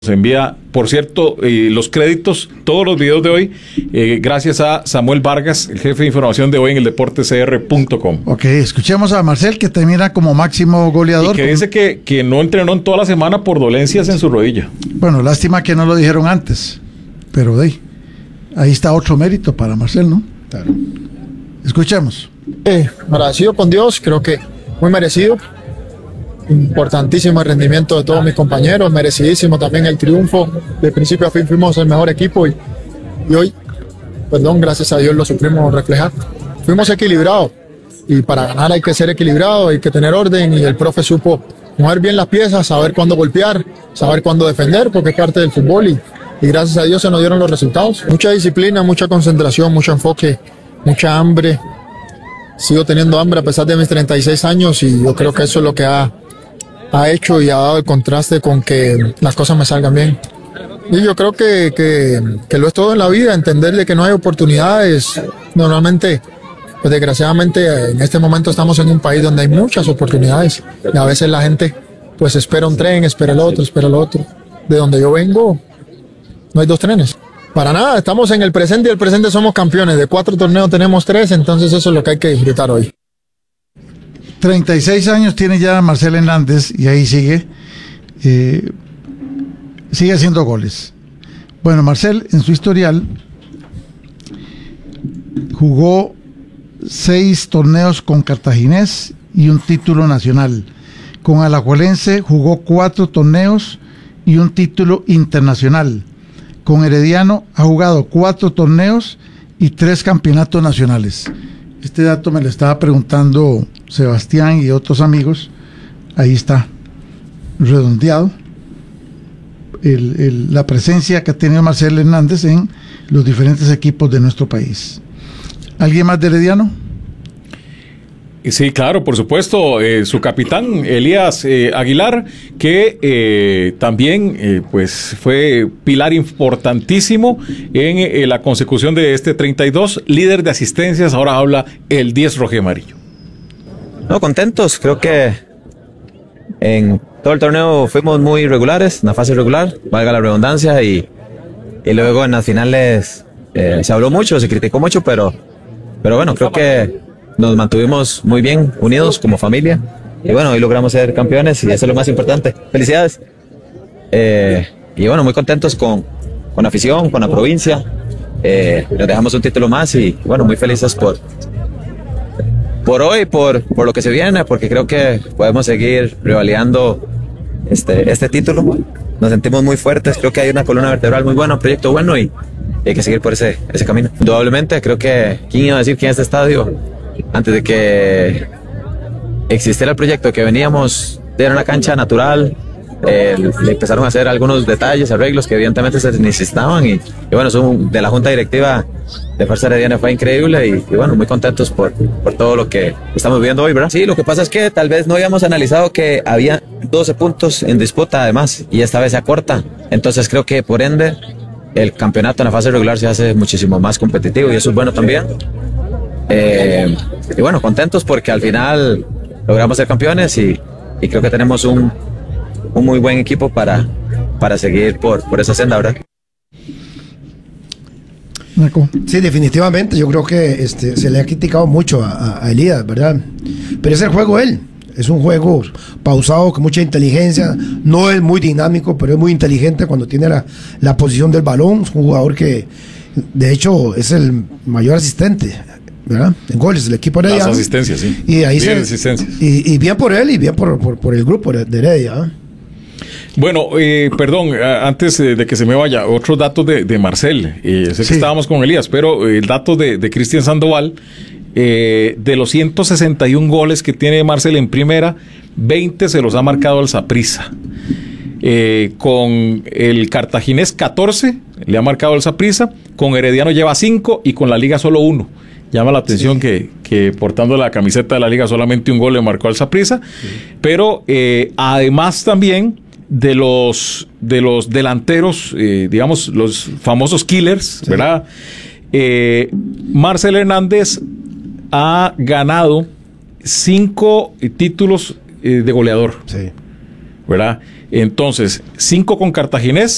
Se envía, por cierto, los créditos, todos los videos de hoy, gracias a Samuel Vargas, el jefe de información de hoy en el deportecr.com. Ok, escuchemos a Marcel, que termina como máximo goleador. Y que dice que no entrenó en toda la semana por dolencias en su rodilla. Bueno, lástima que no lo dijeron antes, pero ahí está otro mérito para Marcel, ¿no? Claro. Escuchemos. Agradecido con Dios, creo que muy merecido. Importantísimo el rendimiento de todos mis compañeros, merecidísimo también el triunfo. De principio a fin fuimos el mejor equipo y hoy, gracias a Dios lo supimos reflejar. Fuimos equilibrados y para ganar hay que ser equilibrado, hay que tener orden y el profe supo mover bien las piezas, saber cuándo golpear, saber cuándo defender, porque es parte del fútbol y gracias a Dios se nos dieron los resultados. Mucha disciplina, mucha concentración, mucho enfoque, mucha hambre. Sigo teniendo hambre a pesar de mis 36 años y yo creo que eso es lo que ha hecho y ha dado el contraste con que las cosas me salgan bien. Y yo creo que lo es todo en la vida, entender de que no hay oportunidades. Normalmente, pues desgraciadamente en este momento estamos en un país donde hay muchas oportunidades y a veces la gente pues espera un tren, espera el otro. De donde yo vengo no hay dos trenes. Para nada, estamos en el presente y el presente somos campeones. De 4 torneos tenemos 3, entonces eso es lo que hay que disfrutar hoy. 36 años tiene ya Marcel Hernández y ahí sigue haciendo goles. Bueno, Marcel en su historial jugó 6 torneos con Cartaginés y un título nacional. Con Alajuelense jugó 4 torneos y un título internacional. Con Herediano ha jugado 4 torneos y 3 campeonatos nacionales. Este dato me lo estaba preguntando Sebastián y otros amigos. Ahí está, redondeado, la presencia que ha tenido Marcel Hernández en los diferentes equipos de nuestro país. ¿Alguien más de Herediano? Sí, claro, por supuesto, su capitán Elías Aguilar, que también pues fue pilar importantísimo en la consecución de este 32, líder de asistencias, ahora habla el 10 rojo y amarillo. No, contentos, creo que en todo el torneo fuimos muy regulares, una fase regular, valga la redundancia, y luego en las finales se habló mucho, se criticó mucho, pero bueno, creo que nos mantuvimos muy bien unidos como familia y bueno, hoy logramos ser campeones y eso es lo más importante. Felicidades. Y bueno, muy contentos con la afición, con la provincia. Nos dejamos un título más y bueno, muy felices por hoy, por lo que se viene, porque creo que podemos seguir revalidando este título. Nos sentimos muy fuertes, creo que hay una columna vertebral muy buena, un proyecto bueno y hay que seguir por ese camino. Indudablemente, creo que ¿quién iba a decir que en este estadio, antes de que existiera el proyecto, que veníamos de una cancha natural, le empezaron a hacer algunos detalles, arreglos que evidentemente se necesitaban y bueno, eso de la junta directiva de Fuerza Herediana fue increíble y bueno, muy contentos por todo lo que estamos viviendo hoy, ¿verdad? Sí, lo que pasa es que tal vez no habíamos analizado que había 12 puntos en disputa además y esta vez se acorta, entonces creo que por ende el campeonato en la fase regular se hace muchísimo más competitivo y eso es bueno también. Y bueno, contentos porque al final logramos ser campeones y creo que tenemos un muy buen equipo para seguir por esa senda, ¿verdad? Sí, definitivamente, yo creo que se le ha criticado mucho a Elías, ¿verdad? Pero es el juego él, es un juego pausado, con mucha inteligencia, no es muy dinámico, pero es muy inteligente cuando tiene la posición del balón, es un jugador que de hecho es el mayor asistente, ¿verdad? En goles del equipo Heredia. Las asistencias, sí. Y ahí asistencias. Y bien por él y bien por el grupo de Heredia, ¿eh? Bueno, perdón, antes de que se me vaya, otros datos de Marcel. Sé que estábamos con Elías, pero el dato de Cristian Sandoval, de los 161 goles que tiene Marcel en primera, 20 se los ha marcado el Saprissa. Con el Cartaginés 14 le ha marcado el Saprissa, con Herediano lleva 5 y con la Liga solo 1. Llama la atención que portando la camiseta de la Liga solamente un gol le marcó al Saprissa, pero además también de los delanteros, digamos los famosos killers, ¿verdad? Marcel Hernández ha ganado 5 títulos de goleador, ¿verdad? Entonces, 5 con Cartaginés,